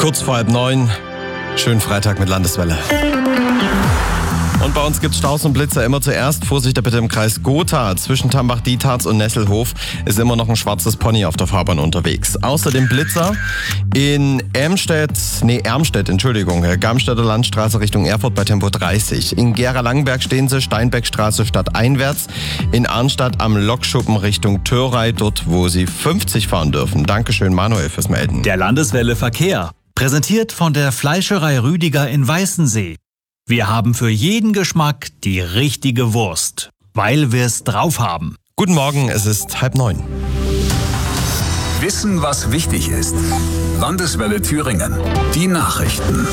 Kurz vor 8:30, schönen Freitag mit Landeswelle. Und bei uns gibt's Staus und Blitzer immer zuerst. Vorsicht bitte im Kreis Gotha. Zwischen Tambach-Dietharz und Nesselhof ist immer noch ein schwarzes Pony auf der Fahrbahn unterwegs. Außerdem Blitzer in Garmstädter Landstraße Richtung Erfurt bei Tempo 30. In Gera-Langenberg stehen sie, Steinbeckstraße stadteinwärts. In Arnstadt am Lokschuppen Richtung Thörrei, dort wo sie 50 fahren dürfen. Dankeschön Manuel fürs Melden. Der Landeswelle Verkehr. Präsentiert von der Fleischerei Rüdiger in Weißensee. Wir haben für jeden Geschmack die richtige Wurst, weil wir es drauf haben. Guten Morgen, es ist 8:30. Wissen, was wichtig ist. Landeswelle Thüringen. Die Nachrichten.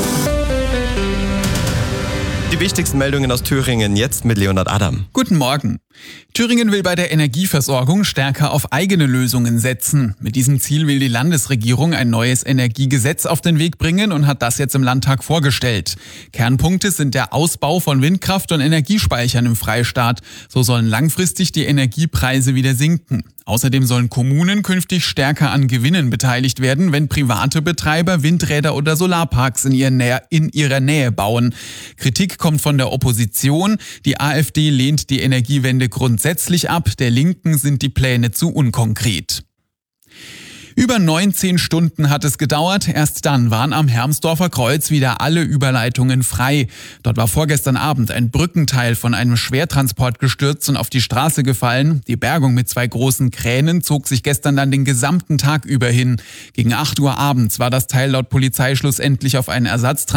Die wichtigsten Meldungen aus Thüringen jetzt mit Leonhard Adam. Guten Morgen. Thüringen will bei der Energieversorgung stärker auf eigene Lösungen setzen. Mit diesem Ziel will die Landesregierung ein neues Energiegesetz auf den Weg bringen und hat das jetzt im Landtag vorgestellt. Kernpunkte sind der Ausbau von Windkraft und Energiespeichern im Freistaat. So sollen langfristig die Energiepreise wieder sinken. Außerdem sollen Kommunen künftig stärker an Gewinnen beteiligt werden, wenn private Betreiber Windräder oder Solarparks in ihrer Nähe bauen. Kritik kommt von der Opposition. Die AfD lehnt die Energiewende grundsätzlich ab. Der Linken sind die Pläne zu unkonkret. Über 19 Stunden hat es gedauert. Erst dann waren am Hermsdorfer Kreuz wieder alle Überleitungen frei. Dort war vorgestern Abend ein Brückenteil von einem Schwertransport gestürzt und auf die Straße gefallen. Die Bergung mit 2 großen Kränen zog sich gestern dann den gesamten Tag über hin. Gegen 8 Uhr abends war das Teil laut Polizei schlussendlich auf einen Ersatztransport